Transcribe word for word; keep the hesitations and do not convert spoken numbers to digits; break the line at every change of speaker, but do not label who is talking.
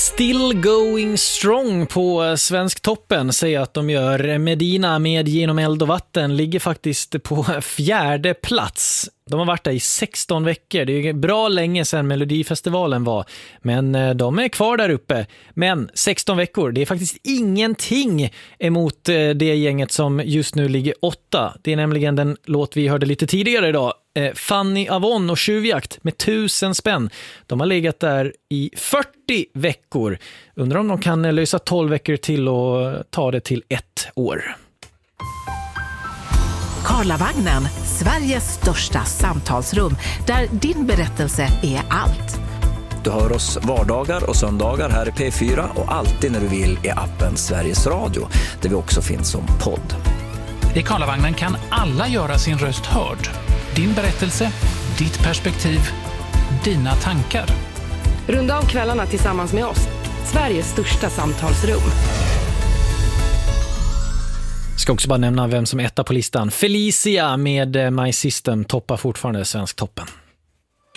Still going strong på Svensktoppen, säger att de gör. Medina med Genom eld och vatten ligger faktiskt på fjärde plats. De har varit där i sexton veckor. Det är bra länge sedan Melodifestivalen var. Men de är kvar där uppe. Men sexton veckor, det är faktiskt ingenting emot det gänget som just nu ligger åtta. Det är nämligen den låt vi hörde lite tidigare idag. Fanny Avon och Tjuvjakt med tusen spänn. De har legat där i fyrtio veckor. Undrar om de kan lösa tolv veckor till och ta det till ett år.
Karlavagnen, Sveriges största samtalsrum, där din berättelse är allt.
Du hör oss vardagar och söndagar här i P fyra och alltid när du vill i appen Sveriges Radio, där vi också finns som podd.
I Karlavagnen kan alla göra sin röst hörd. Din berättelse, ditt perspektiv, dina tankar.
Runda av kvällarna tillsammans med oss. Sveriges största samtalsrum.
Ska också bara nämna vem som är etta på listan. Felicia med My System toppar fortfarande Svensktoppen.